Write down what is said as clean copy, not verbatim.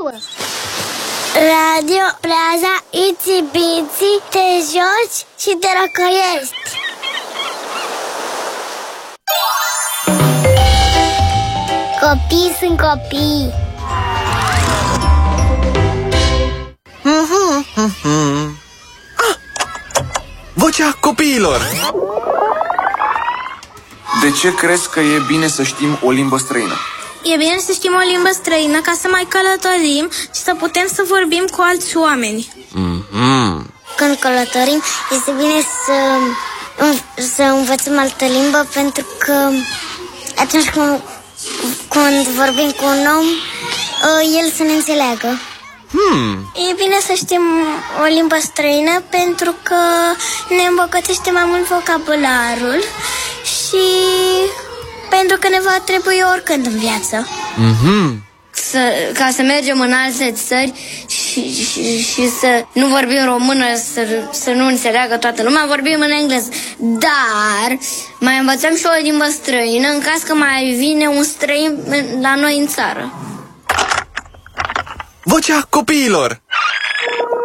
nouă. Radio Plaza, itsy bitsy, te joci și te răcăiești. Copii sunt copii. Vocea copiilor. De ce crezi că e bine să știm o limbă străină? E bine să știm o limbă străină ca să mai călătorim și să putem să vorbim cu alți oameni. Când călătorim, este bine să învățăm altă limbă, pentru că atunci când vorbim cu un om, el să ne înțeleagă. E bine să știm o limbă străină pentru că ne îmbogățește mai mult vocabularul și pentru că ne va trebui oricând în viață. Ca să mergem în alte țări și să nu vorbim română, să nu înțeleagă toată lumea, vorbim în engleză. Dar mai învățăm și o limbă străină în caz că mai vine un străin la noi în țară. Vocea copiilor.